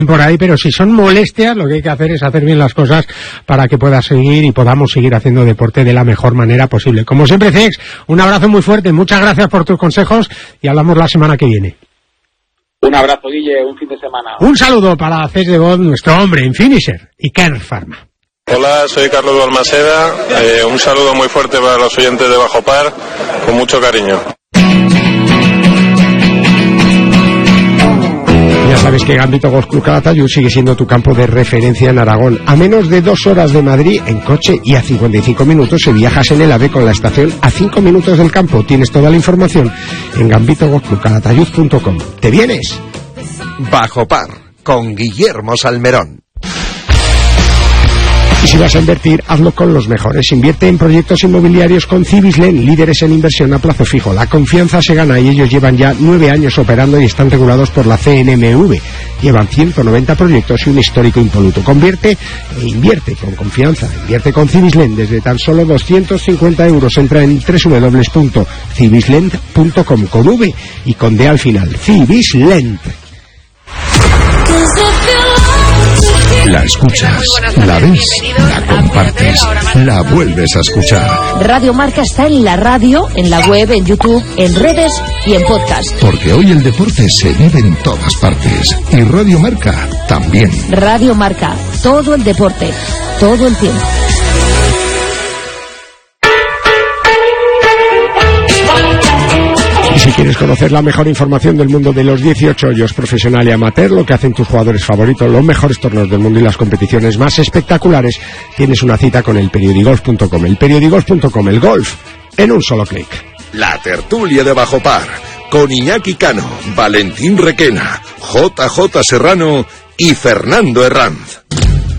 por ahí, pero si son molestias, lo que hay que hacer es hacer bien las cosas para que puedas seguir y podamos seguir haciendo deporte de la mejor manera posible. Como siempre, Cex, un abrazo muy fuerte, muchas gracias por tus consejos y hablamos la semana que viene. Un abrazo, Guille, un fin de semana. Un saludo para Cex de Bod, nuestro hombre en Finisher y Kern Pharma. Hola, soy Carlos Balmaseda, un saludo muy fuerte para los oyentes de Bajo Par, con mucho cariño. Ya sabes que Gambito Golf Club Calatayud sigue siendo tu campo de referencia en Aragón. A menos de 2 horas de Madrid en coche y a 55 minutos si viajas en el AVE con la estación a 5 minutos del campo. Tienes toda la información en gambitogolfclubcalatayud.com. ¿Te vienes? Bajo Par, con Guillermo Salmerón. Y si vas a invertir, hazlo con los mejores. Invierte en proyectos inmobiliarios con Cibislen, líderes en inversión a plazo fijo. La confianza se gana y ellos llevan ya 9 años operando y están regulados por la CNMV. Llevan 190 proyectos y un histórico impoluto. Convierte e invierte con confianza. Invierte con Cibislen desde tan solo 250 euros. Entra en www.cibislen.com con V y con D al final. Cibislen. La escuchas, la ves, la compartes, la vuelves a escuchar. Radio Marca está en la radio, en la web, en YouTube, en redes y en podcast. Porque hoy el deporte se vive en todas partes. Y Radio Marca también. Radio Marca, todo el deporte, todo el tiempo. Y si quieres conocer la mejor información del mundo de los 18 hoyos profesional y amateur, lo que hacen tus jugadores favoritos, los mejores torneos del mundo y las competiciones más espectaculares, tienes una cita con elperiodigolf.com. Elperiodigolf.com, el golf en un solo clic. La tertulia de Bajo Par, con Iñaki Cano, Valentín Requena, JJ Serrano y Fernando Herranz.